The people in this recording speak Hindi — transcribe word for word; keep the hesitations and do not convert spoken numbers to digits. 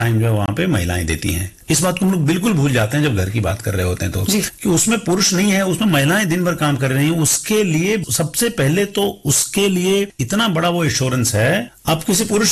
टाइम जो है वहां पे महिलाएं देती हैं। इस बात को हम लोग बिल्कुल भूल जाते हैं जब घर की बात कर रहे होते हैं तो, कि उसमें पुरुष नहीं है, उसमें महिलाएं दिन भर काम कर रही हैं। उसके लिए सबसे पहले तो उसके लिए इतना बड़ा वो इंश्योरेंस है। अब किसी पुरुष